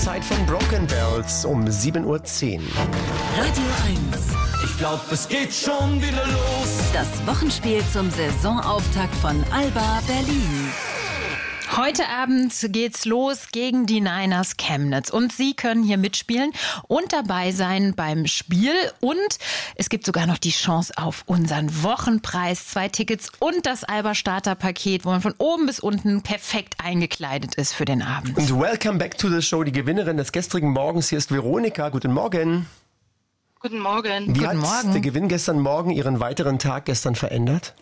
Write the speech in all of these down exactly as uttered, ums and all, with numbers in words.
Zeit von Broken Bells um sieben Uhr zehn. Radio eins. Ich glaub, es geht schon wieder los. Das Wochenspiel zum Saisonauftakt von Alba Berlin. Heute Abend geht's los gegen die Niners Chemnitz und Sie können hier mitspielen und dabei sein beim Spiel und es gibt sogar noch die Chance auf unseren Wochenpreis, zwei Tickets und das Alba Starterpaket, wo man von oben bis unten perfekt eingekleidet ist für den Abend. Und welcome back to the show. Die Gewinnerin des gestrigen Morgens, hier ist Veronika. Guten Morgen. Guten Morgen. Wie Guten hat Morgen. der Gewinn gestern Morgen Ihren weiteren Tag gestern verändert?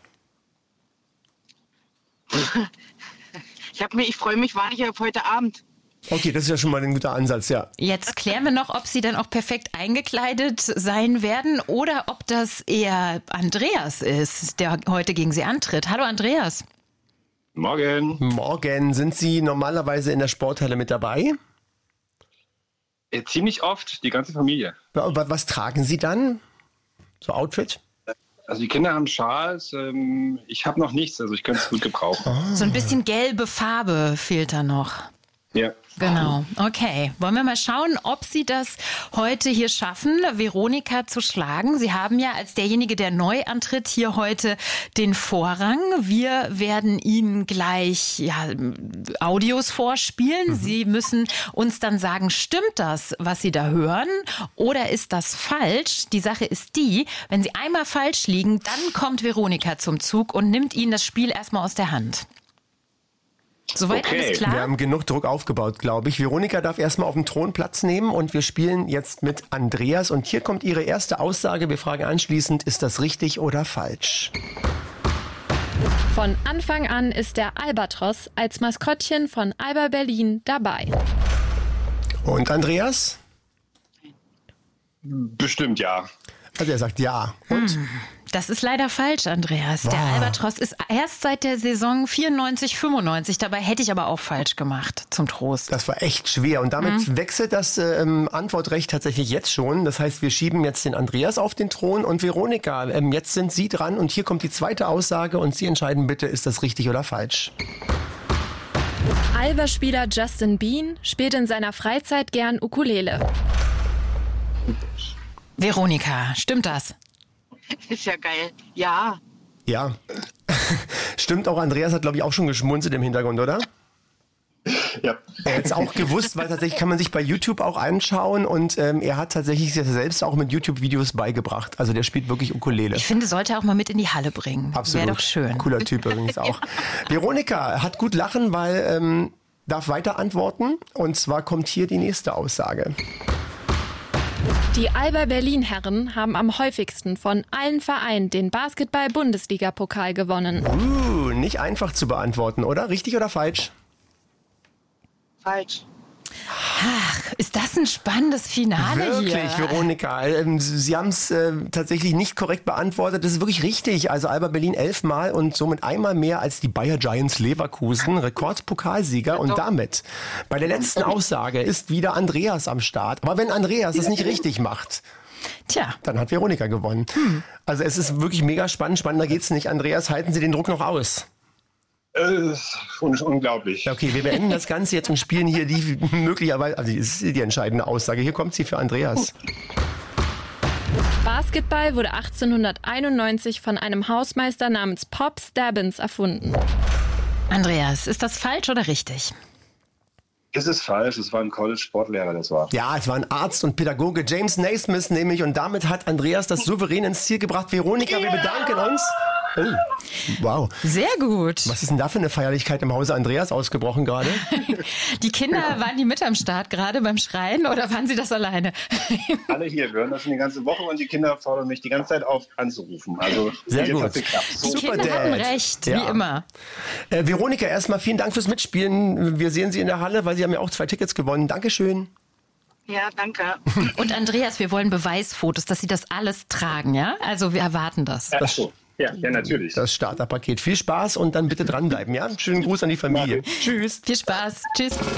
Ich habe mir, ich freue mich wahnsinnig auf heute Abend. Okay, das ist ja schon mal ein guter Ansatz, ja. Jetzt klären wir noch, ob Sie dann auch perfekt eingekleidet sein werden oder ob das eher Andreas ist, der heute gegen Sie antritt. Hallo Andreas. Morgen. Morgen. Sind Sie normalerweise in der Sporthalle mit dabei? Äh, ziemlich oft, die ganze Familie. Was, was tragen Sie dann? So Outfit? Also die Kinder haben Schals, ähm, ich habe noch nichts, also ich könnte es gut gebrauchen. So ein bisschen gelbe Farbe fehlt da noch. Ja. Genau, okay. Wollen wir mal schauen, ob Sie das heute hier schaffen, Veronika zu schlagen. Sie haben ja als derjenige, der neu antritt, hier heute den Vorrang. Wir werden Ihnen gleich ja, Audios vorspielen. Mhm. Sie müssen uns dann sagen, stimmt das, was Sie da hören, oder ist das falsch? Die Sache ist die, wenn Sie einmal falsch liegen, dann kommt Veronika zum Zug und nimmt Ihnen das Spiel erstmal aus der Hand. Soweit Okay. alles klar? Wir haben genug Druck aufgebaut, glaube ich. Veronika darf erstmal auf dem Thron Platz nehmen und wir spielen jetzt mit Andreas. Und hier kommt ihre erste Aussage. Wir fragen anschließend, ist das richtig oder falsch? Von Anfang an ist der Albatros als Maskottchen von Alba Berlin dabei. Und Andreas? Bestimmt ja. Also er sagt ja. Und? Das ist leider falsch, Andreas. Der Albatros ist erst seit der Saison vierundneunzig fünfundneunzig. Dabei hätte ich aber auch falsch gemacht, zum Trost. Das war echt schwer. Und damit mhm. wechselt das ähm, Antwortrecht tatsächlich jetzt schon. Das heißt, wir schieben jetzt den Andreas auf den Thron und Veronika. Ähm, jetzt sind Sie dran und hier kommt die zweite Aussage und Sie entscheiden bitte, ist das richtig oder falsch? Alba-Spieler Justin Bean spielt in seiner Freizeit gern Ukulele. Veronika, stimmt das? Ist ja geil. Ja. Ja. Stimmt auch, Andreas hat, glaube ich, auch schon geschmunzelt im Hintergrund, oder? Ja. Er hat es auch gewusst, weil tatsächlich kann man sich bei YouTube auch anschauen und ähm, er hat tatsächlich sich selbst auch mit YouTube-Videos beigebracht. Also der spielt wirklich Ukulele. Ich finde, sollte er auch mal mit in die Halle bringen. Absolut. Wäre doch schön. Cooler Typ übrigens auch. Veronika hat gut lachen, weil ähm, darf weiter antworten. Und zwar kommt hier die nächste Aussage. Die Alba Berlin-Herren haben am häufigsten von allen Vereinen den Basketball-Bundesliga-Pokal gewonnen. Uh, nicht einfach zu beantworten, oder? Richtig oder falsch? Falsch. Ach, ist das ein spannendes Finale Wirklich, hier? Veronika. Ähm, Sie haben es äh, tatsächlich nicht korrekt beantwortet. Das ist wirklich richtig. Also Alba Berlin elfmal und somit einmal mehr als die Bayer Giants Leverkusen. Rekordpokalsieger. Und damit bei der letzten Aussage ist wieder Andreas am Start. Aber wenn Andreas das nicht richtig macht, Tja. dann hat Veronika gewonnen. Hm. Also es ist wirklich mega spannend. Spannender geht's nicht. Andreas, halten Sie den Druck noch aus? Äh, un- unglaublich. Okay, wir beenden das Ganze jetzt und spielen hier die möglicherweise, also das ist die entscheidende Aussage. Hier kommt sie für Andreas. Basketball wurde achtzehnhunderteinundneunzig von einem Hausmeister namens Pop Stabbins erfunden. Andreas, ist das falsch oder richtig? Es ist falsch, es war ein College-Sportlehrer, das war. Ja, es war ein Arzt und Pädagoge, James Naismith nämlich. Und damit hat Andreas das souverän ins Ziel gebracht. Veronika, wir bedanken uns. Oh, wow. Sehr gut. Was ist denn da für eine Feierlichkeit im Hause Andreas ausgebrochen gerade? Die Kinder, waren die mit am Start gerade beim Schreien oder waren sie das alleine? Alle hier, wir hören das schon die ganze Woche und die Kinder fordern mich die ganze Zeit auf, anzurufen. Also Sehr jetzt gut. hat's geklappt. Die Super Kinder Dad. hatten recht, Ja. wie immer. Äh, Veronika, erstmal vielen Dank fürs Mitspielen. Wir sehen Sie in der Halle, weil Sie haben ja auch zwei Tickets gewonnen. Dankeschön. Ja, danke. Und Andreas, wir wollen Beweisfotos, dass Sie das alles tragen, ja? Also wir erwarten das. Ach so. Ja, ja, natürlich. Das Starterpaket. Viel Spaß und dann bitte dranbleiben, ja? Schönen Gruß an die Familie. Tschüss. Viel Spaß. Tschüss.